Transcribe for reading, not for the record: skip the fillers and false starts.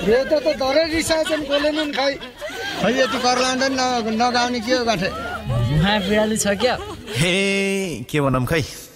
रेतो त धरै रिसाएछन् बोलेनन् खै यति कर लाँदा नगाउने के हो गाठे मुहा बिराली छ क्या हे के भनौँ खै